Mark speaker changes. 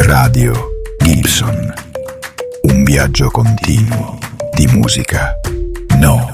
Speaker 1: Radio Gibson. Un viaggio continuo di musica. No.